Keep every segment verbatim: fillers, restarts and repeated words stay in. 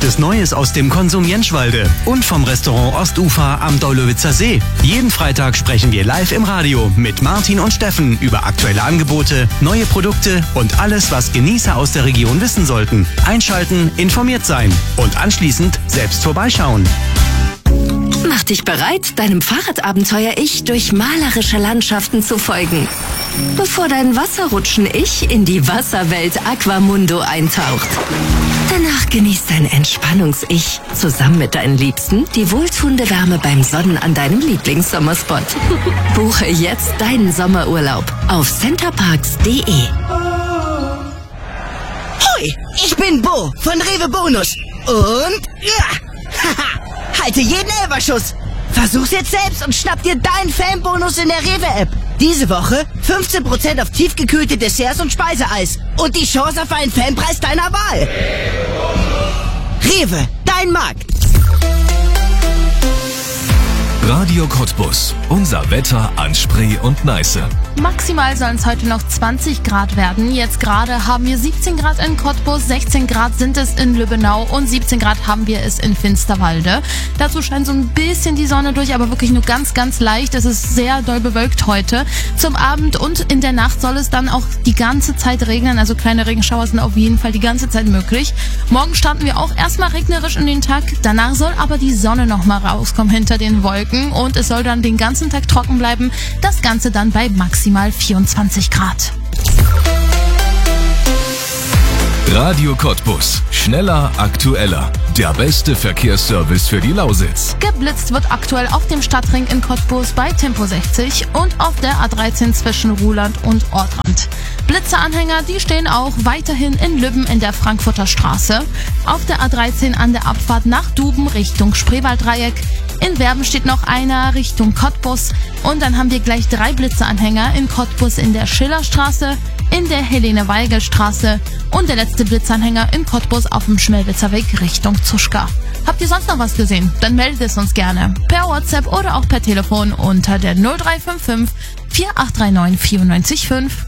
gibt es Neues aus dem Konsum Jenschwalde und vom Restaurant Ostufer am Daulowitzer See. Jeden Freitag sprechen wir live im Radio mit Martin und Steffen über aktuelle Angebote, neue Produkte und alles, was Genießer aus der Region wissen sollten. Einschalten, informiert sein und anschließend selbst vorbeischauen. Mach dich bereit, deinem Fahrradabenteuer-Ich durch malerische Landschaften zu folgen. Bevor dein Wasserrutschen-Ich in die Wasserwelt Aquamundo eintaucht. Danach genießt dein Entspannungs-Ich zusammen mit deinen Liebsten die wohltuende Wärme beim Sonnen an deinem Lieblingssommerspot. Buche jetzt deinen Sommerurlaub auf centerparks punkt de. Hoi, ich bin Bo von Rewe Bonus. Und ja, haha, halte jeden Elferschuss. Versuch's jetzt selbst und schnapp dir deinen Fanbonus in der Rewe-App. Diese Woche fünfzehn Prozent auf tiefgekühlte Desserts und Speiseeis. Und die Chance auf einen Fanpreis deiner Wahl. Rewe, dein Markt. Radio Cottbus. Unser Wetter an Spree und Neiße. Maximal sollen es heute noch zwanzig Grad werden. Jetzt gerade haben wir siebzehn Grad in Cottbus, sechzehn Grad sind es in Lübbenau und siebzehn Grad haben wir es in Finsterwalde. Dazu scheint so ein bisschen die Sonne durch, aber wirklich nur ganz, ganz leicht. Es ist sehr doll bewölkt heute. Zum Abend und in der Nacht soll es dann auch die ganze Zeit regnen. Also kleine Regenschauer sind auf jeden Fall die ganze Zeit möglich. Morgen starten wir auch erstmal regnerisch in den Tag. Danach soll aber die Sonne nochmal rauskommen hinter den Wolken und es soll dann den ganzen Tag trocken bleiben. Das Ganze dann bei maximal vierundzwanzig Grad. Radio Cottbus. Schneller, aktueller. Der beste Verkehrsservice für die Lausitz. Geblitzt wird aktuell auf dem Stadtring in Cottbus bei Tempo sechzig und auf der A dreizehn zwischen Ruhland und Ortrand. Blitzeranhänger, die stehen auch weiterhin in Lübben in der Frankfurter Straße. Auf der A dreizehn an der Abfahrt nach Duben Richtung Spreewalddreieck. In Werben steht noch einer Richtung Cottbus. Und dann haben wir gleich drei Blitzeanhänger in Cottbus in der Schillerstraße, in der Helene-Weigel-Straße und der letzte Blitzanhänger in Cottbus auf dem Schmelwitzer Weg Richtung Zuschka. Habt ihr sonst noch was gesehen? Dann meldet es uns gerne per WhatsApp oder auch per Telefon unter der null drei fünf fünf vier acht drei neun vier neun fünf.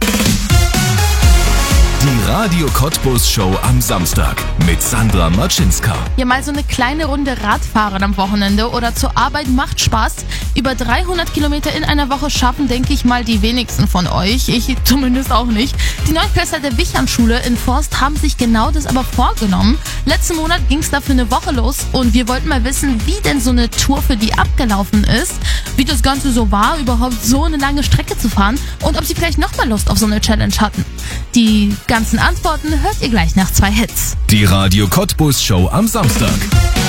Die Radio Cottbus Show am Samstag mit Sandra Maczynska. Ja, mal so eine kleine Runde Radfahren am Wochenende oder zur Arbeit macht Spaß. Über dreihundert Kilometer in einer Woche schaffen, denke ich mal, die wenigsten von euch. Ich zumindest auch nicht. Die Neunklässler der Wichernschule in Forst haben sich genau das aber vorgenommen. Letzten Monat ging es da für eine Woche los und wir wollten mal wissen, wie denn so eine Tour für die abgelaufen ist, wie das Ganze so war, überhaupt so eine lange Strecke zu fahren und ob sie vielleicht nochmal Lust auf so eine Challenge hatten. Die ganzen Antworten hört ihr gleich nach zwei Hits. Die Radio Cottbus Show am Samstag.